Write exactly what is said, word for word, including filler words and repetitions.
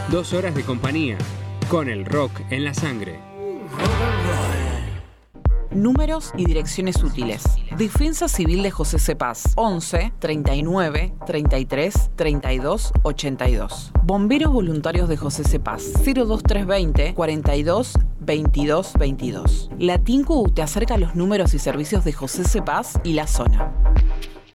Dos horas de compañía, con el rock en la sangre. Números y direcciones útiles. Defensa Civil de José Cepaz, once, treinta y nueve, treinta y tres, treinta y dos, ochenta y dos. Bomberos Voluntarios de José Cepaz, cero dos tres veinte, cuarenta y dos, veintidós, veintidós. La T I N C U te acerca a los números y servicios de José Cepaz y la zona.